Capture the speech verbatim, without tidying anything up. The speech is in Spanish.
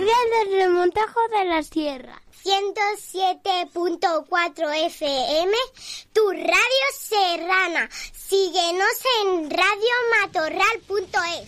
del Remontajo de la Sierra. ciento siete punto cuatro F M, tu radio serrana. Síguenos en radio matorral punto es.